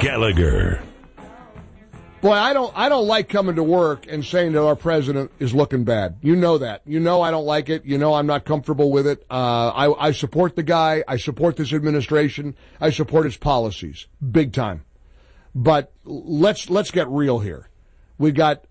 Gallagher. Boy, I don't like coming to work and saying that our president is looking bad. You know that. You know I don't like it. You know I'm not comfortable with it. I support the guy. I support this administration. I support its policies. Big time. But let's get real here. We got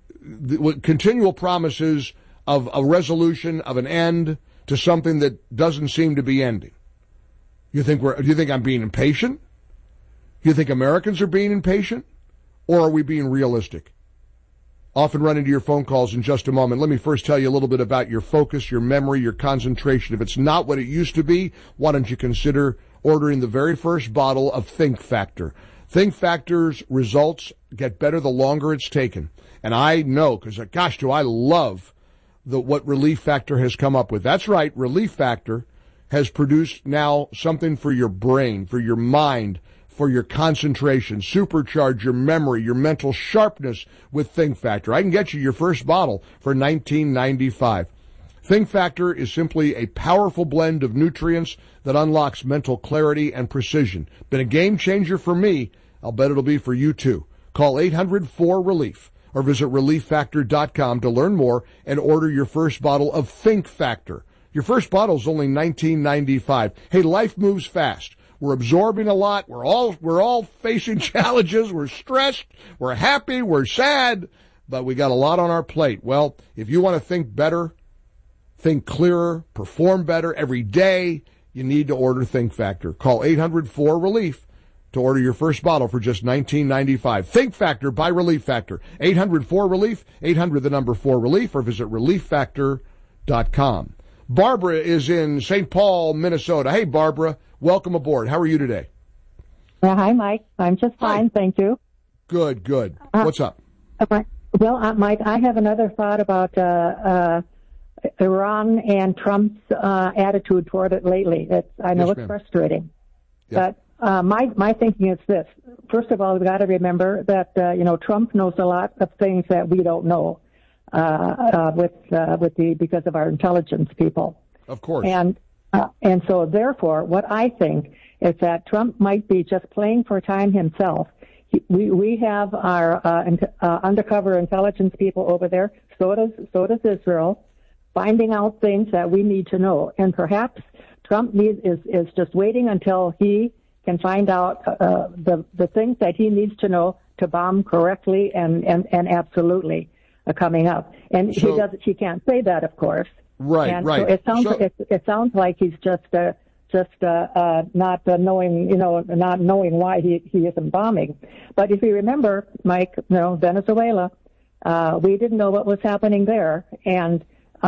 continual promises of a resolution, of an end to something that doesn't seem to be ending. Do you think I'm being impatient? Do you think Americans are being impatient? Or are we being realistic? Often run into your phone calls in just a moment. Let me first tell you a little bit about your focus, your memory, your concentration. If it's not what it used to be, why don't you consider ordering the very first bottle of Think Factor? Think Factor's results get better the longer it's taken. And I know, because gosh, do I love what Relief Factor has come up with. That's right, Relief Factor has produced now something for your brain, for your mind, for your concentration, supercharge your memory, your mental sharpness with Think Factor. I can get you your first bottle for $19.95. Think Factor is simply a powerful blend of nutrients that unlocks mental clarity and precision. Been a game changer for me. I'll bet it'll be for you too. Call 800-4RELIEF or visit ReliefFactor.com to learn more and order your first bottle of Think Factor. Your first bottle is only $19.95. Hey, life moves fast. We're absorbing a lot. We're all facing challenges. We're stressed. We're happy. We're sad. But we got a lot on our plate. Well, if you want to think better, think clearer, perform better every day, you need to order Think Factor. Call 800-4RELIEF to order your first bottle for just $19.95. Think Factor by Relief Factor. 800-4RELIEF, 800-4RELIEF, or visit ReliefFactor.com. Barbara is in St. Paul, Minnesota. Hey, Barbara. Welcome aboard. How are you today? Hi, Mike. I'm just fine, thank you. Good. What's up? Well, Mike, I have another thought about Iran and Trump's attitude toward it lately. I know it's frustrating. Yeah. But my thinking is this. First of all, we've got to remember that, Trump knows a lot of things that we don't know because of our intelligence people. Of course. And so, therefore, what I think is that Trump might be just playing for time himself. We have our undercover intelligence people over there. So does Israel, finding out things that we need to know. And perhaps Trump is just waiting until he can find out the things that he needs to know to bomb correctly and absolutely coming up. And he can't say that, of course. Right. So it sounds like he's just not knowing why he isn't bombing. But if you remember, Mike, Venezuela, we didn't know what was happening there, and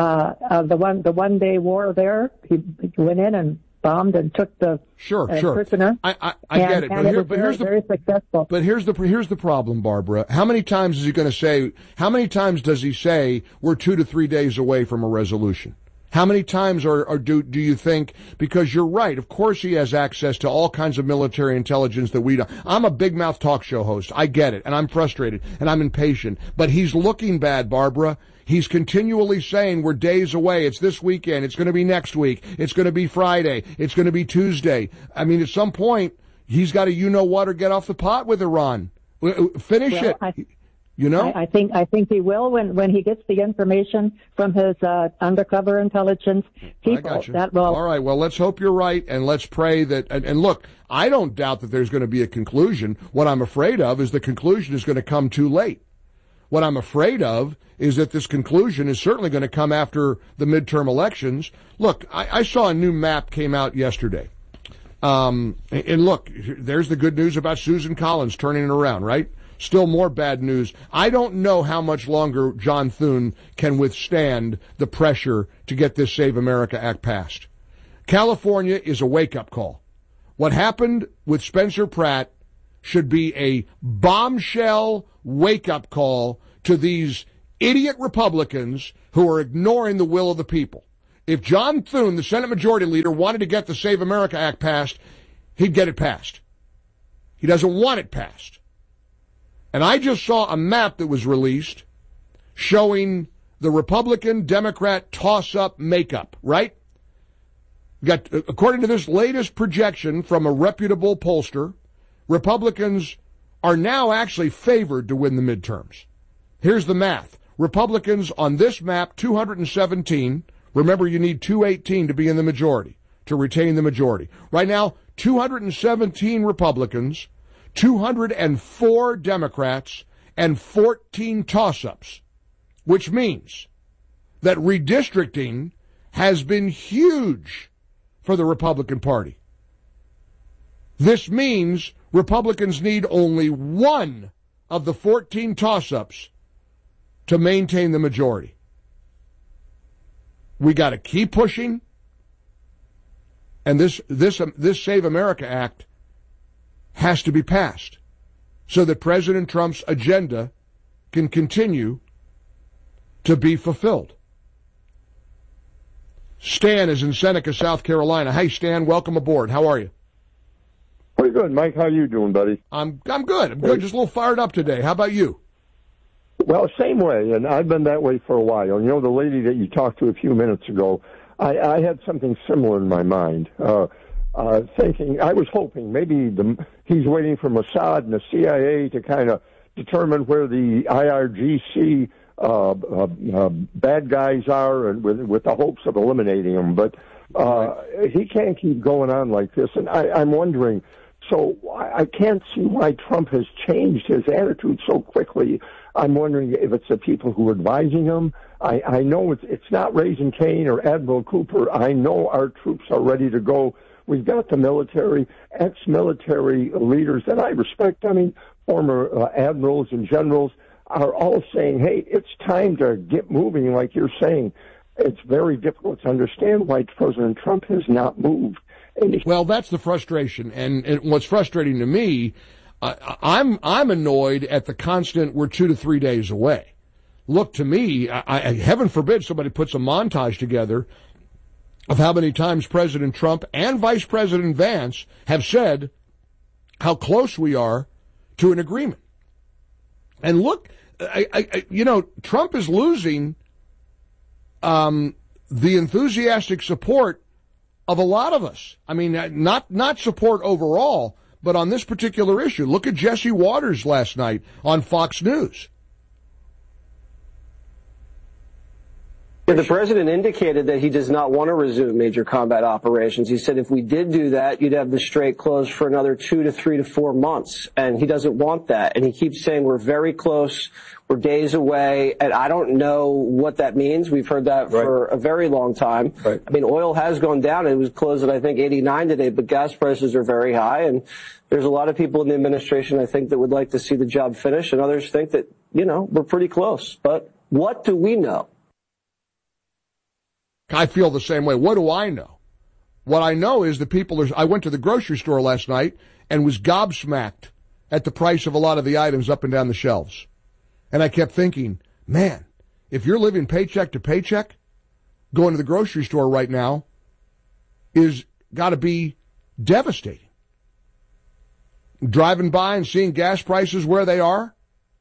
the 1 day war there, he went in and bombed and took the prisoner. I get it. But here's very successful. But here's the problem, Barbara. How many times is he going to say? How many times does he say we're 2 to 3 days away from a resolution? How many times do you think? Because you're right. Of course, he has access to all kinds of military intelligence that we don't. I'm a big mouth talk show host. I get it, and I'm frustrated and I'm impatient. But he's looking bad, Barbara. He's continually saying we're days away. It's this weekend. It's going to be next week. It's going to be Friday. It's going to be Tuesday. I mean, at some point, he's got to, or get off the pot with Iran. Finish it. I think he will when he gets the information from his undercover intelligence people. That will. All right. Well, let's hope you're right, and let's pray that. And look, I don't doubt that there's going to be a conclusion. What I'm afraid of is the conclusion is going to come too late. What I'm afraid of is that this conclusion is certainly going to come after the midterm elections. Look, I saw a new map came out yesterday. And look, there's the good news about Susan Collins turning it around, right? Still more bad news. I don't know how much longer John Thune can withstand the pressure to get this Save America Act passed. California is a wake-up call. What happened with Spencer Pratt should be a bombshell wake-up call to these idiot Republicans who are ignoring the will of the people. If John Thune, the Senate Majority Leader, wanted to get the Save America Act passed, he'd get it passed. He doesn't want it passed. And I just saw a map that was released showing the Republican-Democrat toss-up makeup, right? According to this latest projection from a reputable pollster, Republicans are now actually favored to win the midterms. Here's the math. Republicans on this map, 217. Remember, you need 218 to be in the majority, to retain the majority. Right now, 217 Republicans, 204 Democrats, and 14 toss-ups, which means that redistricting has been huge for the Republican Party. This means Republicans need only one of the 14 toss-ups to maintain the majority. We got to keep pushing, and this Save America Act has to be passed so that President Trump's agenda can continue to be fulfilled. Stan is in Seneca, South Carolina. Hey, Stan, welcome aboard. How are you? Pretty good, Mike. How you doing, buddy? I'm good. I'm good. Just a little fired up today. How about you? Well, same way, and I've been that way for a while. You know, the lady that you talked to a few minutes ago, I had something similar in my mind. Thinking, I was hoping maybe he's waiting for Mossad and the CIA to kind of determine where the IRGC bad guys are, and with the hopes of eliminating them. But he can't keep going on like this, and I'm wondering. So I can't see why Trump has changed his attitude so quickly. I'm wondering if it's the people who are advising him. I know it's not Raising Cane or Admiral Cooper. I know our troops are ready to go. We've got the military, ex-military leaders that I respect. I mean, former admirals and generals are all saying, hey, it's time to get moving, like you're saying. It's very difficult to understand why President Trump has not moved. Well, that's the frustration, and what's frustrating to me, I'm annoyed at the constant we're 2 to 3 days away. Look, to me, heaven forbid somebody puts a montage together of how many times President Trump and Vice President Vance have said how close we are to an agreement. And look, Trump is losing the enthusiastic support of a lot of us. I mean, not support overall, but on this particular issue. Look at Jesse Waters last night on Fox News. The president indicated that he does not want to resume major combat operations. He said if we did do that, you'd have the strait closed for another 2 to 3 to 4 months. And he doesn't want that. And he keeps saying we're very close, we're days away. And I don't know what that means. We've heard that for a very long time. Right. I mean, oil has gone down. It was closed at, I think, 89 today, but gas prices are very high. And there's a lot of people in the administration, I think, that would like to see the job finished. And others think that, we're pretty close. But what do we know? I feel the same way. What do I know? What I know is that I went to the grocery store last night and was gobsmacked at the price of a lot of the items up and down the shelves. And I kept thinking, man, if you're living paycheck to paycheck, going to the grocery store right now is got to be devastating. Driving by and seeing gas prices where they are,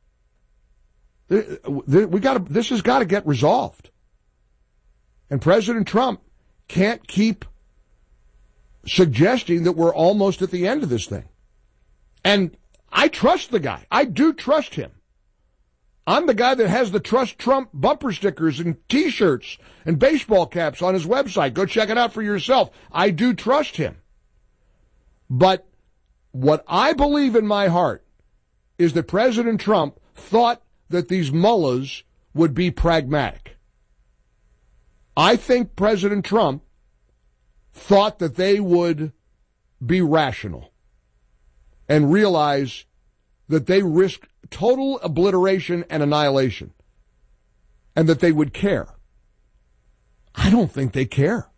this has got to get resolved. And President Trump can't keep suggesting that we're almost at the end of this thing. And I trust the guy. I do trust him. I'm the guy that has the Trust Trump bumper stickers and T-shirts and baseball caps on his website. Go check it out for yourself. I do trust him. But what I believe in my heart is that President Trump thought that these mullahs would be pragmatic. I think President Trump thought that they would be rational and realize that they risk total obliteration and annihilation and that they would care. I don't think they care.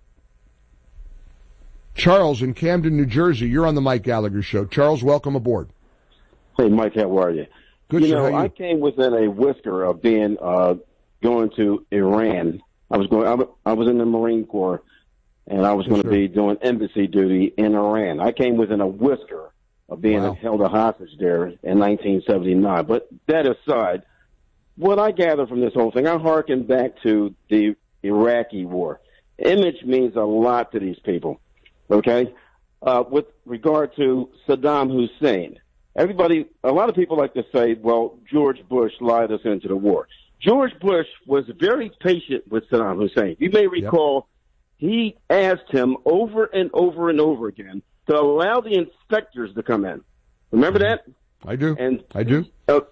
Charles in Camden, New Jersey, you're on the Mike Gallagher Show. Charles, welcome aboard. Hey, Mike, how are you? Good, sir. I came within a whisker of being going to Iran. I was in the Marine Corps, and I was going to be doing embassy duty in Iran. I came within a whisker of being held a hostage there in 1979. But that aside, what I gather from this whole thing, I hearken back to the Iraqi war. Image means a lot to these people, okay? with regard to Saddam Hussein. A lot of people like to say, well, George Bush lied us into the war. George Bush was very patient with Saddam Hussein. You may recall he asked him over and over and over again to allow the inspectors to come in. Remember that? I do. I do.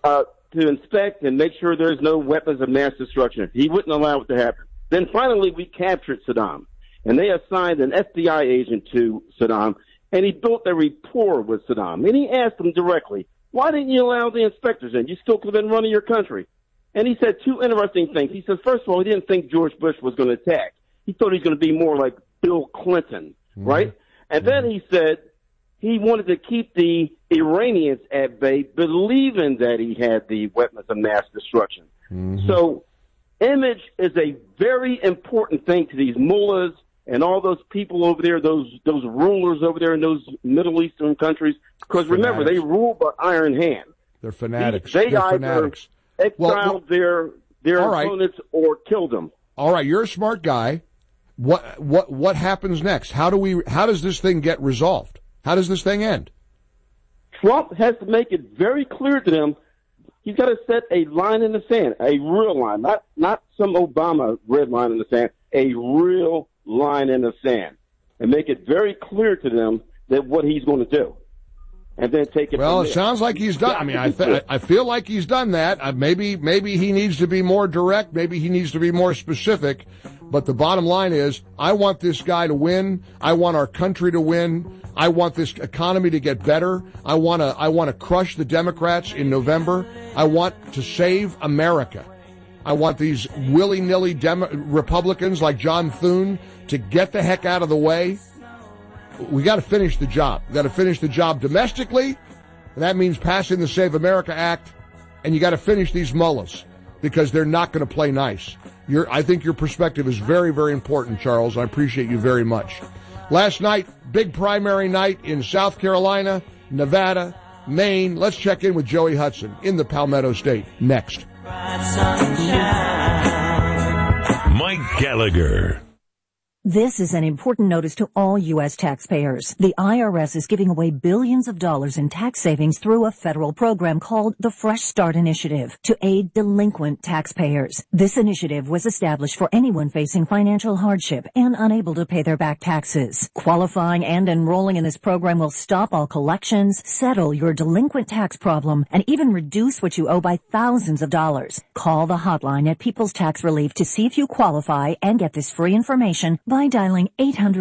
To inspect and make sure there's no weapons of mass destruction. He wouldn't allow it to happen. Then finally we captured Saddam, and they assigned an FBI agent to Saddam, and he built a rapport with Saddam. And he asked him directly, why didn't you allow the inspectors in? You still could have been running your country. And he said two interesting things. He said, first of all, he didn't think George Bush was going to attack. He thought he was going to be more like Bill Clinton, right? And then he said he wanted to keep the Iranians at bay, believing that he had the weapons of mass destruction. So image is a very important thing to these mullahs and all those people over there, those rulers over there in those Middle Eastern countries. Because remember, they rule by iron hand. They're fanatics. They either exiled their opponents or killed them. All right, you're a smart guy. What happens next? How does this thing get resolved? How does this thing end? Trump has to make it very clear to them. He's got to set a line in the sand, a real line, not some Obama red line in the sand, a real line in the sand, and make it very clear to them that what he's going to do. And then take it. Well, it sounds like he's done. I mean, I feel like he's done that. Maybe he needs to be more direct. Maybe he needs to be more specific. But the bottom line is, I want this guy to win. I want our country to win. I want this economy to get better. I want to crush the Democrats in November. I want to save America. I want these willy-nilly Republicans like John Thune to get the heck out of the way. We got to finish the job. We got to finish the job domestically, and that means passing the Save America Act. And you got to finish these mullahs because they're not going to play nice. I think your perspective is very, very important, Charles. I appreciate you very much. Last night, big primary night in South Carolina, Nevada, Maine. Let's check in with Joey Hudson in the Palmetto State next. Mike Gallagher. This is an important notice to all U.S. taxpayers. The IRS is giving away billions of dollars in tax savings through a federal program called the Fresh Start Initiative to aid delinquent taxpayers. This initiative was established for anyone facing financial hardship and unable to pay their back taxes. Qualifying and enrolling in this program will stop all collections, settle your delinquent tax problem, and even reduce what you owe by thousands of dollars. Call the hotline at People's Tax Relief to see if you qualify and get this free information by dialing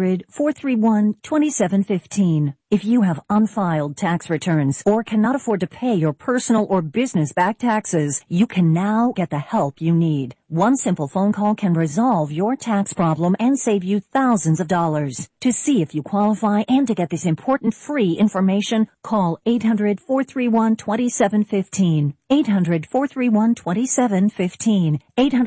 800-431-2715. If you have unfiled tax returns or cannot afford to pay your personal or business back taxes, you can now get the help you need. One simple phone call can resolve your tax problem and save you thousands of dollars. To see if you qualify and to get this important free information, call 800-431-2715. 800-431-2715.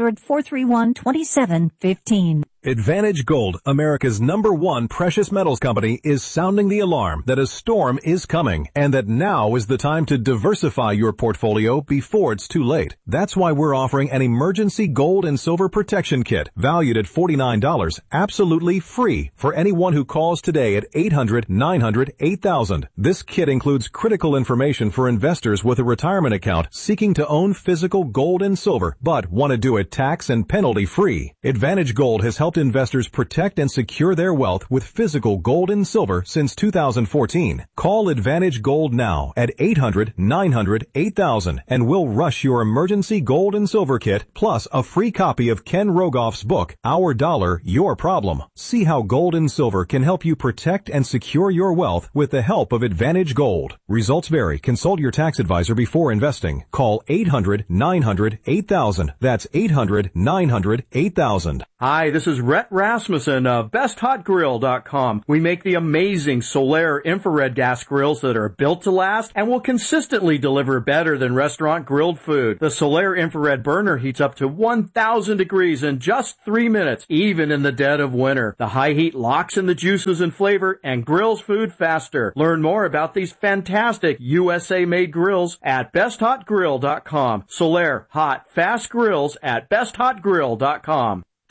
800-431-2715. Advantage Gold, America's #1 precious metals company, is sounding the alarm that a storm is coming and that now is the time to diversify your portfolio before it's too late. That's why we're offering an emergency gold and silver protection kit valued at $49, absolutely free for anyone who calls today at 800-900-8000. This kit includes critical information for investors with a retirement account seeking to own physical gold and silver but want to do it tax and penalty free. Advantage Gold has helped investors protect and secure their wealth with physical gold and silver since 2014. Call Advantage Gold now at 800-900-8000 and we'll rush your emergency gold and silver kit plus a free copy of Ken Rogoff's book, Our Dollar, Your Problem. See how gold and silver can help you protect and secure your wealth with the help of Advantage Gold. Results vary. Consult your tax advisor before investing. Call 800-900-8000. That's 800-900-8000. Hi, this is Rhett Rasmussen of BestHotGrill.com. We make the amazing Solaire infrared gas grills that are built to last and will consistently deliver better than restaurant grilled food. The Solaire infrared burner heats up to 1,000 degrees in just 3 minutes, even in the dead of winter. The high heat locks in the juices and flavor and grills food faster. Learn more about these fantastic USA-made grills at BestHotGrill.com. Solaire, hot, fast grills at BestHotGrill.com.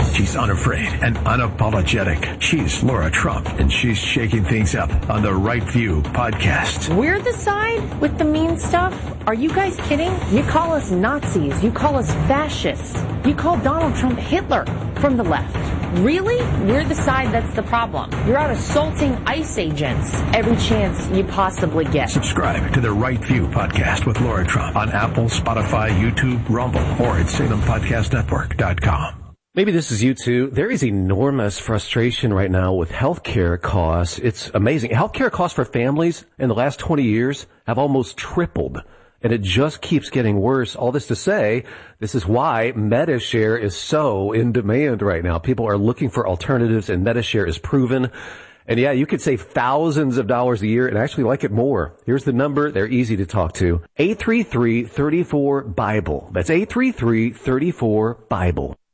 She's unafraid and unapologetic. She's Laura Trump, and she's shaking things up on the Right View podcast. We're the side with the mean stuff? Are you guys kidding? You call us Nazis. You call us fascists. You call Donald Trump Hitler from the left. Really? We're the side that's the problem. You're out assaulting ICE agents every chance you possibly get. Subscribe to the Right View podcast with Laura Trump on Apple, Spotify, YouTube, Rumble, or at SalemPodcastNetwork.com. Maybe this is you too. There is enormous frustration right now with healthcare costs. It's amazing. Healthcare costs for families in the last 20 years have almost tripled. And it just keeps getting worse. All this to say, this is why MediShare is so in demand right now. People are looking for alternatives, and MediShare is proven. And yeah, you could save thousands of dollars a year and actually like it more. Here's the number. They're easy to talk to. 833-34-BIBLE. That's 833-34-BIBLE.